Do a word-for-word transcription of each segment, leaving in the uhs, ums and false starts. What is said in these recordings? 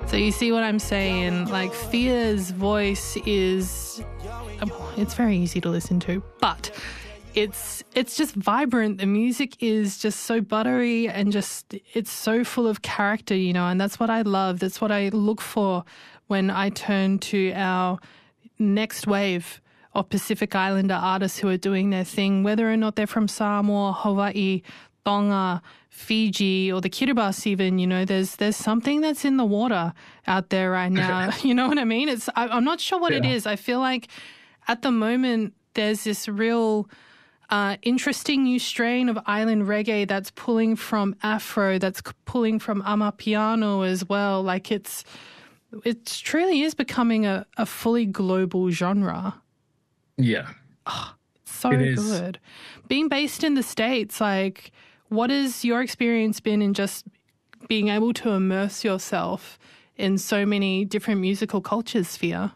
So you see what I'm saying? Like, Fia's voice is, it's very easy to listen to, but it's it's just vibrant. The music is just so buttery and just, it's so full of character, you know, and that's what I love. That's what I look for when I turn to our next wave of Pacific Islander artists who are doing their thing, whether or not they're from Samoa, Hawaii, Tonga, Fiji, or the Kiribati even, you know, there's there's something that's in the water out there right now. You know what I mean? It's I, I'm not sure what yeah. it is. I feel like at the moment there's this real uh, interesting new strain of island reggae that's pulling from Afro, that's pulling from Amapiano as well. Like it's, it truly is becoming a, a fully global genre. Yeah. Oh, so good. Being based in the States, like, what has your experience been in just being able to immerse yourself in so many different musical cultures, Fia?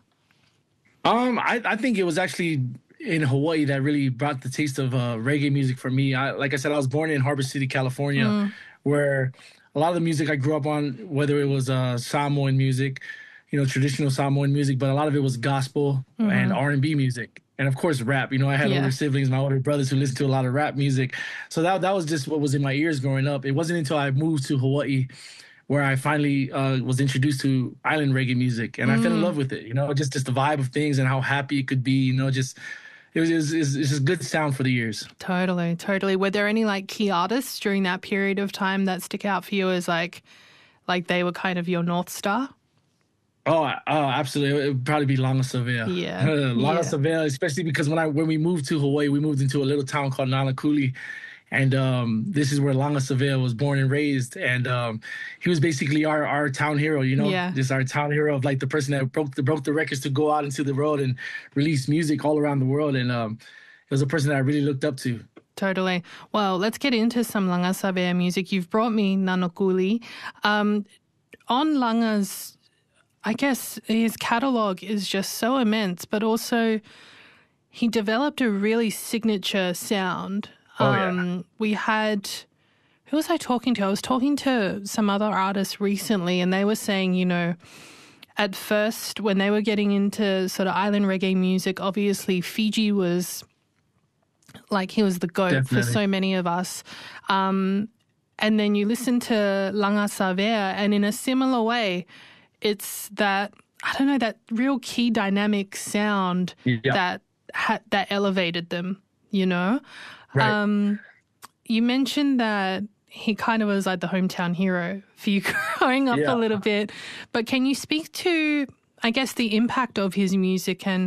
Um, I, I think it was actually in Hawaii that really brought the taste of uh, reggae music for me. I, like I said, I was born in Harbor City, California, mm. where a lot of the music I grew up on, whether it was uh, Samoan music, you know, traditional Samoan music, but a lot of it was gospel mm-hmm. and R and B music. And of course, rap. You know, I had yeah. older siblings, my older brothers who listened to a lot of rap music. So that that was just what was in my ears growing up. It wasn't until I moved to Hawaii where I finally uh, was introduced to island reggae music. And mm. I fell in love with it, you know, just, just the vibe of things and how happy it could be, you know, just it was, it was, it was just good sound for the ears. Totally, totally. Were there any like key artists during that period of time that stick out for you as like, like they were kind of your North Star? Oh, oh, absolutely. It would probably be Langa Savea. Yeah. Langa yeah. Savea, especially because when I when we moved to Hawaii, we moved into a little town called Nanakuli. And um, this is where Langa Savea was born and raised. And um, he was basically our, our town hero, you know, yeah. just our town hero of like the person that broke the, broke the records to go out into the world and release music all around the world. And um, it was a person that I really looked up to. Totally. Well, let's get into some Langa Savea music. You've brought me Nanakuli. Um, on Langa's, I guess his catalogue is just so immense, but also he developed a really signature sound. Oh, um, yeah. We had, who was I talking to? I was talking to some other artists recently, and they were saying, you know, at first when they were getting into sort of island reggae music, obviously Fiji was like, he was the GOAT Definitely. for so many of us. Um, and then you listen to Langa Savea, and in a similar way, it's that, I don't know, that real key dynamic sound yeah. that ha- that elevated them, you know? Right. Um, you mentioned that he kind of was like the hometown hero for you growing up yeah. a little bit. But can you speak to, I guess, the impact of his music and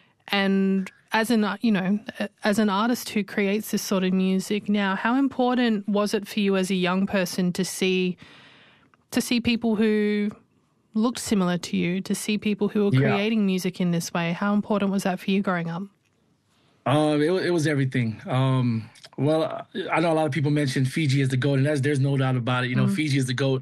and as an, you know, as an artist who creates this sort of music now, how important was it for you as a young person to see to see people who looked similar to you, to see people who were yeah. creating music in this way? How important was that for you growing up? Um, it, it was everything. Um, well, I know a lot of people mention Fiji as the GOAT, and that's, there's no doubt about it. You know, mm. Fiji is the GOAT.